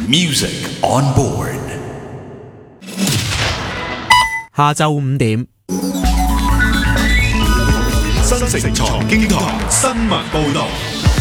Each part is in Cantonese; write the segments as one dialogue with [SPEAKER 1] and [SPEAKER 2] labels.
[SPEAKER 1] Music on board。
[SPEAKER 2] 下晝5點，
[SPEAKER 1] 新城財經台新聞報道。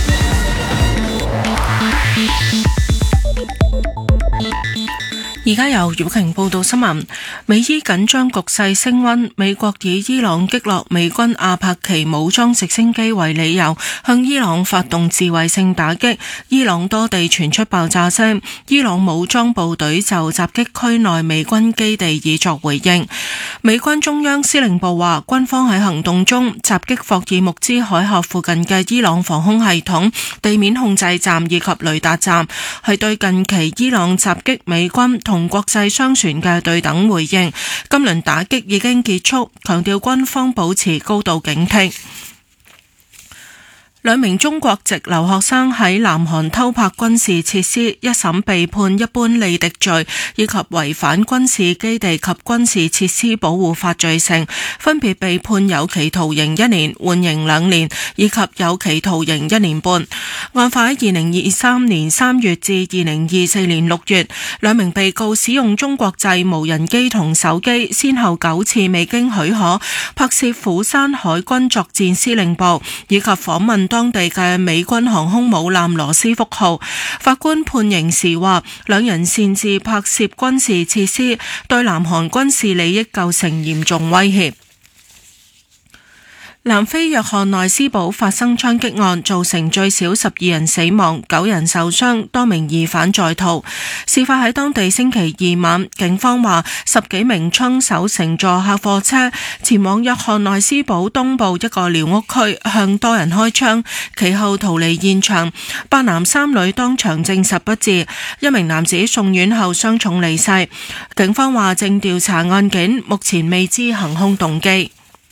[SPEAKER 3] 而家由葉瓊報道新聞。美伊緊張局勢升溫，美國以伊朗擊落美軍阿帕奇武裝直升機為理由，向伊朗發動自衛性打擊。伊朗多地傳出爆炸聲，伊朗武裝部隊就襲擊區內美軍基地以作回應。美軍中央司令部話，軍方喺行動中襲擊霍爾木茲海峽附近嘅伊朗防空系統、地面控制站以及雷達站，係對近期伊朗襲擊美軍同國際商船嘅對等回應。今輪打擊已經結束，強調軍方保持高度警惕。兩名中國籍留學生喺南韓偷拍軍事設施，一審被判一般利敵罪以及違反軍事基地及軍事設施保護法罪成，分別被判有期徒刑1年、緩刑2年以及有期徒刑1年半。案發喺2023年3月至2024年6月，兩名被告使用中國製無人機同手機，先後9次未經許可拍攝釜山海軍作戰司令部，以及訪問當地嘅美軍航空母艦羅斯福號。法官判刑時話，兩人擅自拍攝軍事設施，對南韓軍事利益構成嚴重威脅。南非約翰內斯堡發生槍擊案，造成最少12人死亡，9人受傷，多名疑犯在逃。事發喺當地星期二晚，警方話10幾名槍手乘坐客貨車前往約翰內斯堡東部一個寮屋區，向多人開槍，其後逃離現場。8男3女當場證實不治，一名男子送院後傷重離世。警方話正調查案件，目前未知行兇動機。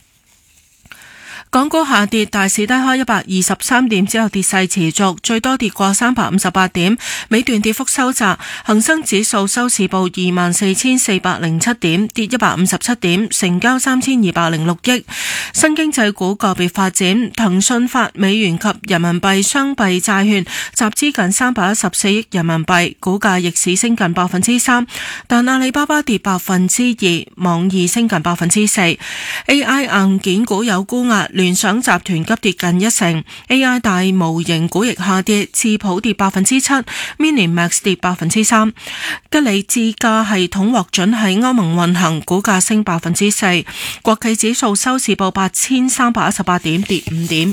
[SPEAKER 3] 港股下跌，大市低開123點之後跌勢持續，最多跌過358點，尾段跌幅收窄。恒生指數收市報24,407點，跌157點，成交3206億。新經濟股個別發展，騰訊發美元及人民幣雙幣債券集資近314億人民幣，股價逆市升近3%，但阿里巴巴跌2%，網易升近4%。AI 硬件股有沽壓，聯想集團急跌近1成 ，AI 大模型股亦下跌，智譜跌7%，MiniMax 跌3%。吉利智駕系統獲准喺歐盟運行，股價升4%。國企指數收市報8318點，跌5點。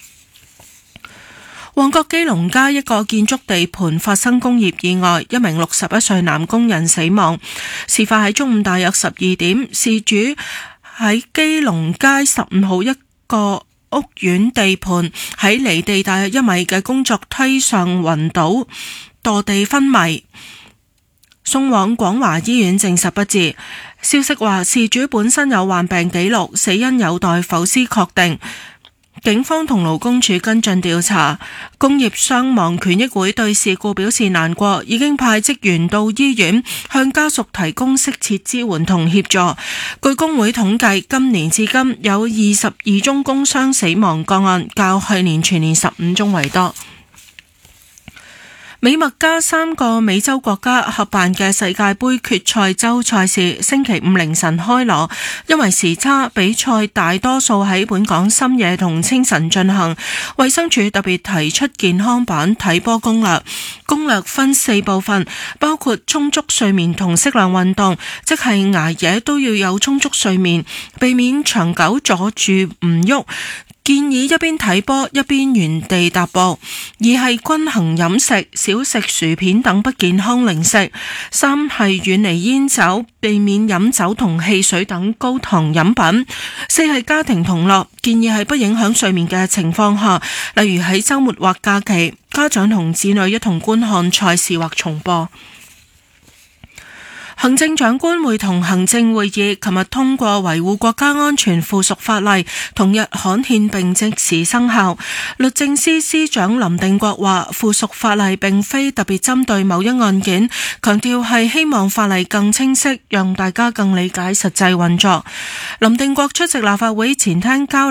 [SPEAKER 3] 旺角基隆街一個建築地盤發生工業意外，一名61歲男工人死亡。事發喺中午大約12點，事主喺基隆街15號一個屋苑地盤喺離地大約1米嘅工作梯上暈倒，墮地昏迷，送往廣華醫院證實不治。消息話，事主本身有患病記錄，死因有待剖屍確定。警方同勞工處跟進調查。工業傷亡權益會對事故表示難過，已經派職員到醫院向家屬提供適切支援同協助。據工會統計，今年至今有22宗工傷死亡個案，較去年全年15宗為多。美墨加3個美洲國家合辦嘅世界盃決賽周賽事星期5凌晨開鑼，因為時差，比賽大多數喺本港深夜同清晨進行。衛生署特別提出健康版睇波攻略，攻略分4部分，包括充足睡眠同適量運動，即係捱夜都要有充足睡眠，避免長久阻住唔喐。建議一邊睇波一邊原地踏步。二係均衡飲食，少食薯片等不健康零食。3係遠離煙酒，避免飲酒同汽水等高糖飲品。4係家庭同樂，建議喺不影響睡眠嘅情況下，例如喺週末或假期，家長同子女一同觀看賽事或重播。行政長官會同行政會議琴日通過維護國家安全附屬法例，同日刊憲並即時生效。律政司司長林定國話，附屬法例並非特別針對某一案件，強調係希望法例更清晰，讓大家更理解實際運作。林定國出席立法會前廳交